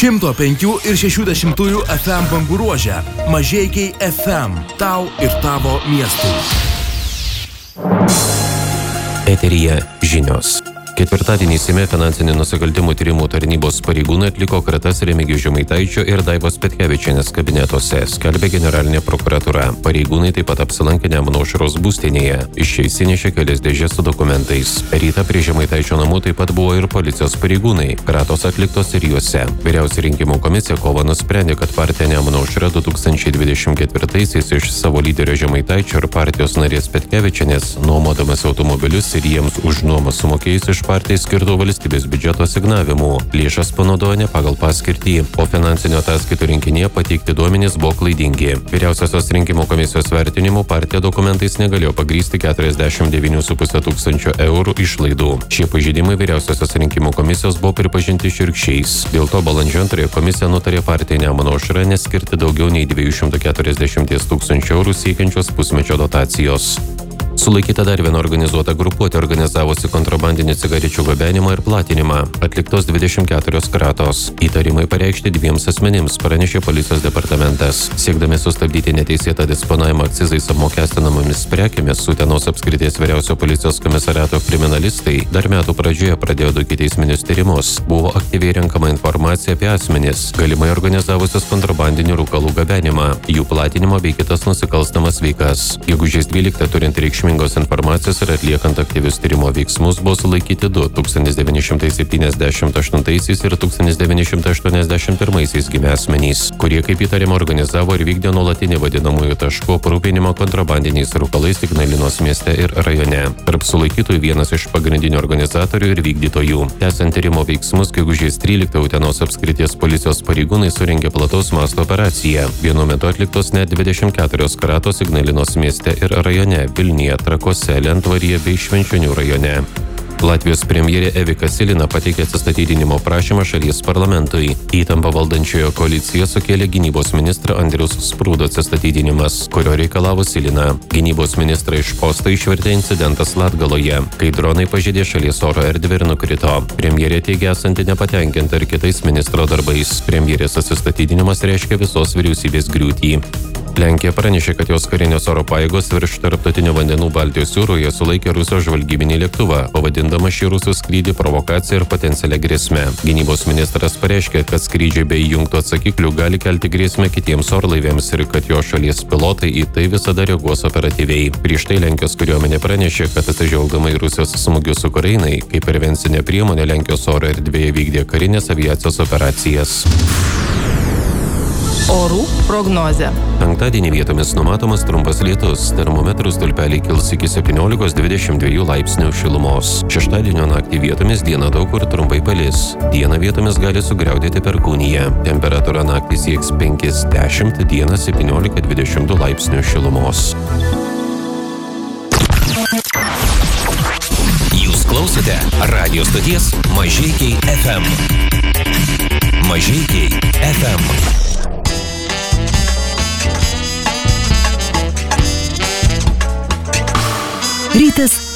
105 ir 60 FM bangų ruože. Mažeikiai FM. Tau ir tavo miestui. Eteryje žinios. Ketvirtadienį Seime finansinių nusikaltimų tyrimų tarnybos pareigūnai atliko kratas Remigijaus Žemaitaičio ir Daivos Petkevičienės kabinetuose, skelbė generalinė prokuratūra. Pareigūnai taip pat apsilankė Nemuno aušros būstinėje. Iš čia įsinešė kelias dėžes su dokumentais. Rytą prie Žemaitaičio namų taip pat buvo ir policijos pareigūnai. Kratos atliktos ir juose. Vyriausia rinkimų komisija kovą nusprendė, kad partija Nemuno aušra 2024-aisiais iš savo lyderio Žemaitaičio ir partijos narės Petkevičienės nuomodamas automobilius ir jiems už nuomą sumokėjus iš partijai skirtų valstybės biudžeto asignavimų. Lėšas panaudojo ne pagal paskirtį, o finansinio ataskaitų rinkinyje pateikti duomenys buvo klaidingi. Vyriausiosios rinkimų komisijos vertinimu partija dokumentais negalėjo pagrįsti 49,5 tūkstančio eurų išlaidų. Šie pažeidimai Vyriausiosios rinkimų komisijos buvo pripažinti šiurkščiais. Dėl to balandžio 2 komisija nutarė partijai Nemuno aušra neskirti daugiau nei 240 tūkstančių eurų siekiančios pusmečio dotacijos. Sulaikyta dar viena organizuota grupuotė organizavusi kontrabandinių cigarečių gabenimą ir platinimą. Atliktos 24 kratos. Įtarimai pareikšti 2 asmenims, pranešė policijos departamentas. Siekdami sustabdyti neteisėtą disponavimą akcizais apmokestinamomis prekėmis, Utenos apskrities vyriausio policijos komisariato kriminalistai dar metų pradžioje pradėjo 2 ikiteisminius tyrimus. Buvo aktyviai renkama informacija apie asmenis, galimai organizavusios kontrabandinių rūkalų gabenimą, jų platinimą bei kitas nusikalstamas veikas. Gegužės 12 turint reikšmingos informacijos ir atliekant aktyvius tyrimo veiksmus buvo sulaikyti 2 1978 ir 1981 gimę asmenys, kurie kaip įtariama organizavo ir vykdė nuolatinį vadinamųjų taškų aprūpinimą kontrabandiniais rūkalais Ignalinos mieste ir rajone. Tarp sulaikytųjų vienas iš pagrindinių organizatorių ir vykdytojų. Tęsiant tyrimo veiksmus, gegužės 13 Utenos apskrities policijos pareigūnai surengė plataus masto operaciją. Vienu metu atliktos net 24 kratos Ignalinos mieste ir rajone, Vilniuje, Trakose, Lentvaryje bei Švenčionių rajone. Latvijos premjerė Evika Silina pateikė atsistatydinimo prašymą šalies parlamentui. Įtampa valdančiojo koalicijoje sukėlė gynybos ministro Andriaus Sprūdo atsistatydinimas, kurio reikalavo Silina. Gynybos ministrą iš posto išvertė incidentas Latgaloje, kai dronai pažeidė šalies oro erdvę ir nukrito. Premjerė teigė esanti nepatenkinta ir kitais ministro darbais. Premjerės atsistatydinimas reiškia visos vyriausybės griūtį. Lenkija pranešė, kad jos karinės oro pajėgos virš tarptautinių vandenų Baltijos jūroje sulaikė Rusijos žvalgybinį lėktuvą, pavadindama šį rusų skrydį provokacija ir potencialia grėsme. Gynybos ministras pareiškė, kad skrydžiai be įjungtų atsakiklių gali kelti grėsmę kitiems orlaiviams ir kad jo šalies pilotai į tai visada reaguos operatyviai. Prieš tai Lenkijos kariuomenė pranešė, kad atsižvelgdama į Rusijos smūgius Ukrainai, kaip prevencinė priemonė Lenkijos oro erdvėje vykdė karinės aviacijos operacijas. Orų prognozė. Penktadienį vietomis numatomas trumpas lietus. Termometrų stulpeliai kils iki 17-22 laipsnių šilumos. Šeštadienio naktį vietomis dieną daug kur trumpai palis. Dieną vietomis gali sugriaudėti perkūnija. Temperatūra naktį sieks 5-10, dieną 17-22 laipsnių šilumos. Jūs klausote radio stoties Mažeikiai FM. Mažeikiai FM. Rytas